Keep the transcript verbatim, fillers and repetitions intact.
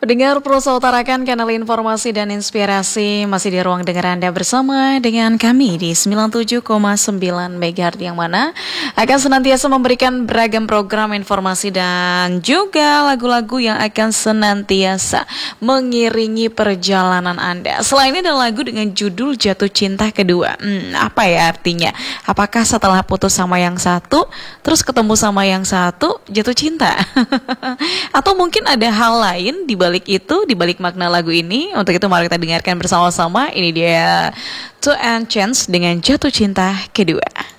Pendengar Pulsa utarakan kanal informasi dan inspirasi masih di ruang dengar Anda bersama dengan kami di sembilan puluh tujuh koma sembilan MHz yang mana akan senantiasa memberikan beragam program informasi dan juga lagu-lagu yang akan senantiasa mengiringi perjalanan Anda. Selain ini ada lagu dengan judul Jatuh Cinta Kedua. Hmm, apa ya artinya? Apakah setelah putus sama yang satu, terus ketemu sama yang satu, jatuh cinta? Atau mungkin ada hal lain di balik itu, di balik makna lagu ini? Untuk itu mari kita dengarkan bersama-sama. Ini dia Two and Chance dengan Jatuh Cinta Kedua.